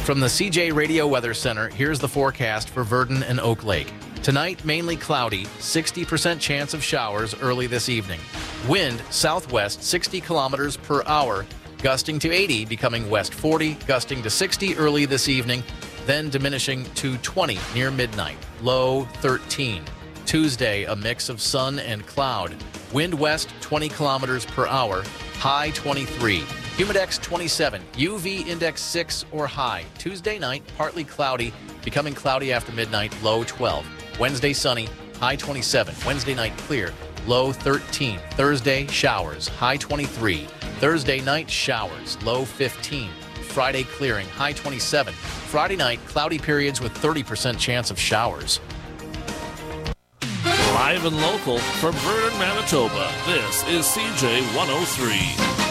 From the CJ Radio Weather Center, here's the forecast for Verdon and Oak Lake. Tonight, mainly cloudy, 60% chance of showers early this evening. Wind southwest 60 kilometers per hour, gusting to 80, becoming west 40, gusting to 60 early this evening, then diminishing to 20 near midnight. Low 13. Tuesday, a mix of sun and cloud. Wind west 20 kilometers per hour, high 23. Humidex 27, UV index 6 or high. Tuesday night, partly cloudy, becoming cloudy after midnight, low 12. Wednesday, sunny, high 27. Wednesday night, clear, low 13. Thursday, showers, high 23. Thursday night, showers, low 15. Friday, clearing, high 27. Friday night, cloudy periods with 30% chance of showers. Live and local from Vernon, Manitoba, this is CJ 103.